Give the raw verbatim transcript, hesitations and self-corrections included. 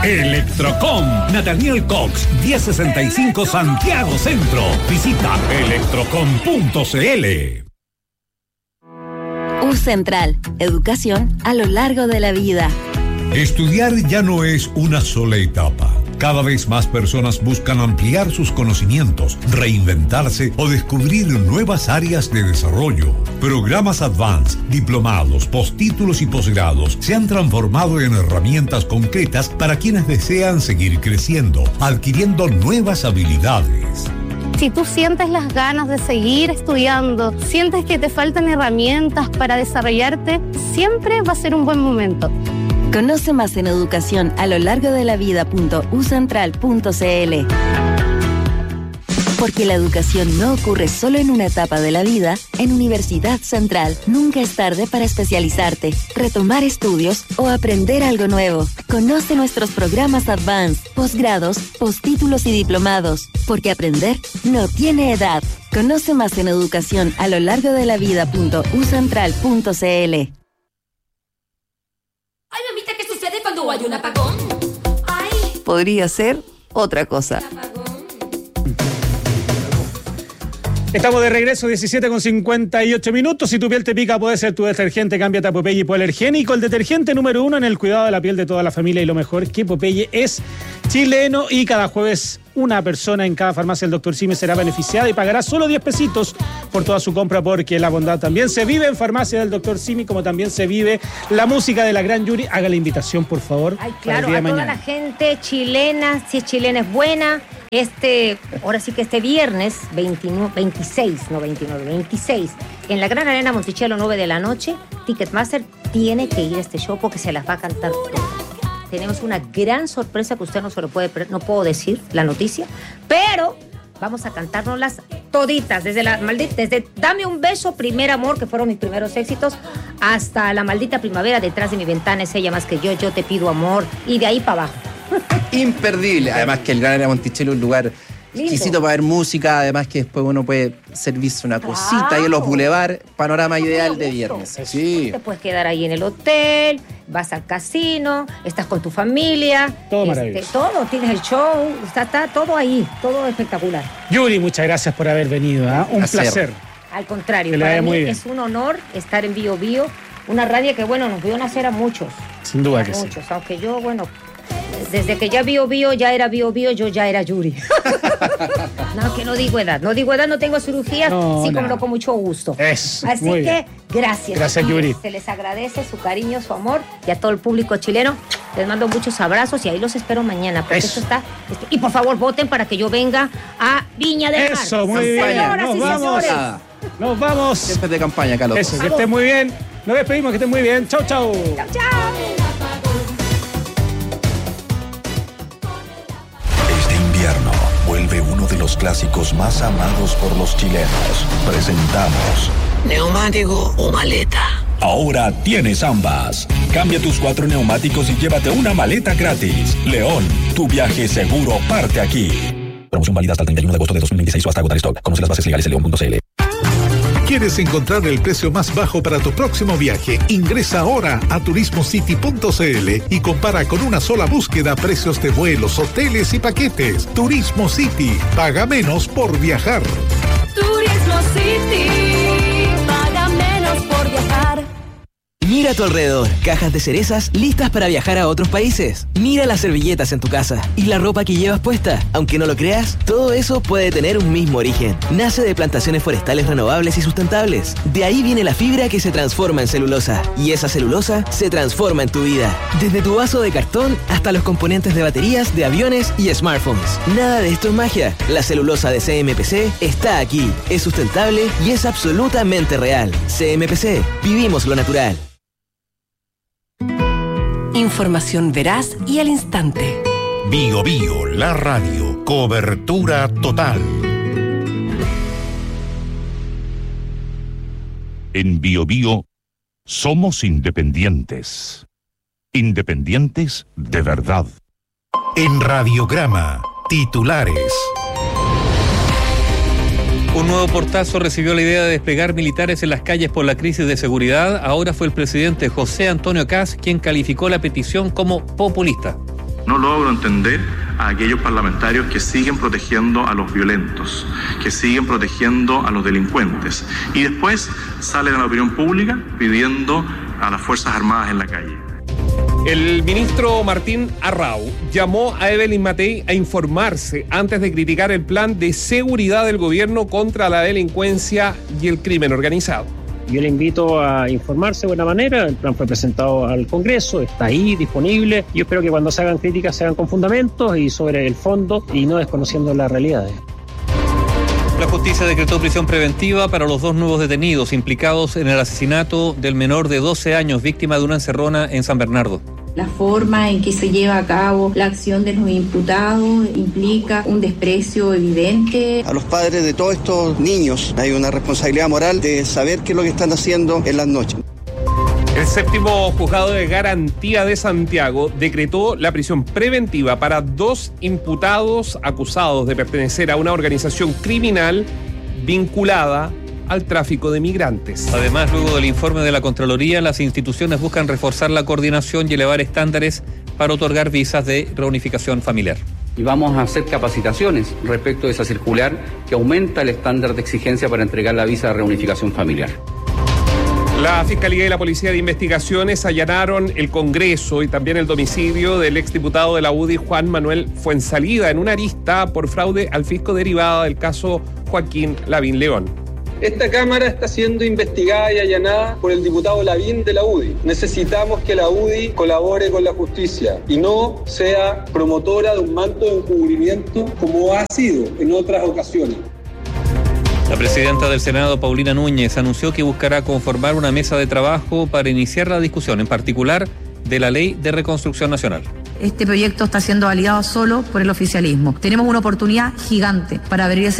Electrocom, Nathaniel Cox, diez sesenta y cinco Santiago Centro. Visita electrocom punto c l. U Central, educación a lo largo de la vida. Estudiar ya no es una sola etapa. Cada vez más personas buscan ampliar sus conocimientos, reinventarse o descubrir nuevas áreas de desarrollo. Programas Advanced, diplomados, postítulos y posgrados se han transformado en herramientas concretas para quienes desean seguir creciendo, adquiriendo nuevas habilidades. Si tú sientes las ganas de seguir estudiando, sientes que te faltan herramientas para desarrollarte, siempre va a ser un buen momento. Conoce más en educación a lo largo de la vida punto u central punto c l. Porque la educación no ocurre solo en una etapa de la vida, en Universidad Central nunca es tarde para especializarte, retomar estudios o aprender algo nuevo. Conoce nuestros programas Advanced, posgrados, postítulos y diplomados, porque aprender no tiene edad. Conoce más en educación a lo largo de la vida punto u central punto c l. Ay, mamita, ¿qué sucede cuando hay un apagón? Ay. Podría ser otra cosa. Estamos de regreso, diecisiete con cincuenta y ocho minutos. Si tu piel te pica, puede ser tu detergente. Cámbiate a Popeye Hipoalergénico, el detergente número uno en el cuidado de la piel de toda la familia. Y lo mejor, que Popeye es chileno y cada jueves una persona en cada farmacia del doctor Simi será beneficiada y pagará solo diez pesitos por toda su compra, porque la bondad también se vive en farmacia del doctor Simi, como también se vive la música de la gran Yuri. Haga la invitación, por favor. Ay, claro, a toda mañana. La gente chilena, si es chilena es buena. Este, ahora sí que este viernes veintinueve, veintiséis, no veintinueve, veintiséis, en la Gran Arena Monticello, nueve de la noche, Ticketmaster tiene que ir a este show porque se las va a cantar todas. Tenemos una gran sorpresa que usted no se lo puede, no puedo decir la noticia, pero vamos a cantárnoslas toditas, desde la maldita, desde Dame un beso, Primer amor, que fueron mis primeros éxitos, hasta La maldita primavera, Detrás de mi ventana, Es ella más que yo, Yo te pido amor, y de ahí para abajo. Imperdible. Además que el Gran Arena Monticello es un lugar lindo, exquisito para ver música, además que después uno puede servirse una cosita claro. ahí en los bulevar, panorama ideal de viernes. Sí. Te puedes quedar ahí en el hotel, vas al casino, estás con tu familia. Todo este, maravilloso. Todo, tienes el show, está, está todo ahí, todo espectacular. Yuri, muchas gracias por haber venido, ¿eh? Un placer. placer. Al contrario, para mí es un honor estar en Bio Bio, una radio que, bueno, nos vio nacer a muchos. Sin duda que muchos, sí. Aunque yo, bueno... Desde que ya Bio Bio ya era Bio Bio, yo ya era Yuri. No, que no digo edad. No digo edad, no tengo cirugía, no, sí, no. Como con mucho gusto. Es, Así que, bien. gracias. Gracias, Yuri. Se les agradece su cariño, su amor, y a todo el público chileno. Les mando muchos abrazos y ahí los espero mañana. Porque esto está. Esto, y por favor, voten para que yo venga a Viña del Mar. Eso, muy bien. Nos vamos. Nos vamos. Siempre de campaña, Carlos. Eso, que estén muy bien. Nos despedimos, que estén muy bien. Chau, chau. Chau, chau. Vuelve uno de los clásicos más amados por los chilenos. Presentamos ¿neumático o maleta? Ahora tienes ambas. Cambia tus cuatro neumáticos y llévate una maleta gratis. León, tu viaje seguro parte aquí. Promoción válida hasta el treinta y uno de agosto de dos mil veintiséis o hasta agotar stock. Conoce las bases legales en león punto c l. ¿Quieres encontrar el precio más bajo para tu próximo viaje? Ingresa ahora a turismo city punto c l y compara con una sola búsqueda precios de vuelos, hoteles y paquetes. Turismo City. Paga menos por viajar. Turismo City. Paga menos por viajar. Mira a tu alrededor, cajas de cerezas listas para viajar a otros países. Mira las servilletas en tu casa y la ropa que llevas puesta. Aunque no lo creas, todo eso puede tener un mismo origen. Nace de plantaciones forestales renovables y sustentables. De ahí viene la fibra que se transforma en celulosa. Y esa celulosa se transforma en tu vida. Desde tu vaso de cartón hasta los componentes de baterías, de aviones y smartphones. Nada de esto es magia. La celulosa de C M P C está aquí. Es sustentable y es absolutamente real. C M P C. Vivimos lo natural. Información veraz y al instante. Bio Bio, la radio. Cobertura total. En Bio Bio somos independientes. Independientes de verdad. En Radiograma, titulares. Un nuevo portazo recibió la idea de desplegar militares en las calles por la crisis de seguridad. Ahora fue el presidente José Antonio Kast quien calificó la petición como populista. No logro entender a aquellos parlamentarios que siguen protegiendo a los violentos, que siguen protegiendo a los delincuentes y después salen a la opinión pública pidiendo a las Fuerzas Armadas en la calle. El ministro Martín Arrau llamó a Evelyn Matei a informarse antes de criticar el plan de seguridad del gobierno contra la delincuencia y el crimen organizado. Yo le invito a informarse de buena manera. El plan fue presentado al Congreso, está ahí disponible. Yo espero que cuando se hagan críticas se hagan con fundamentos y sobre el fondo y no desconociendo las realidades. La justicia decretó prisión preventiva para los dos nuevos detenidos implicados en el asesinato del menor de doce años, víctima de una encerrona en San Bernardo. La forma en que se lleva a cabo la acción de los imputados implica un desprecio evidente. A los padres de todos estos niños hay una responsabilidad moral de saber qué es lo que están haciendo en las noches. El séptimo juzgado de garantía de Santiago decretó la prisión preventiva para dos imputados acusados de pertenecer a una organización criminal vinculada al tráfico de migrantes. Además, luego del informe de la Contraloría, las instituciones buscan reforzar la coordinación y elevar estándares para otorgar visas de reunificación familiar. Y vamos a hacer capacitaciones respecto de esa circular que aumenta el estándar de exigencia para entregar la visa de reunificación familiar. La Fiscalía y la Policía de Investigaciones allanaron el Congreso y también el domicilio del exdiputado de la U D I, Juan Manuel Fuenzalida, en una arista por fraude al fisco derivada del caso Joaquín Lavín León. Esta Cámara está siendo investigada y allanada por el diputado Lavín de la U D I. Necesitamos que la U D I colabore con la justicia y no sea promotora de un manto de encubrimiento como ha sido en otras ocasiones. La presidenta del Senado, Paulina Núñez, anunció que buscará conformar una mesa de trabajo para iniciar la discusión, en particular de la Ley de Reconstrucción Nacional. Este proyecto está siendo validado solo por el oficialismo. Tenemos una oportunidad gigante para abrir ese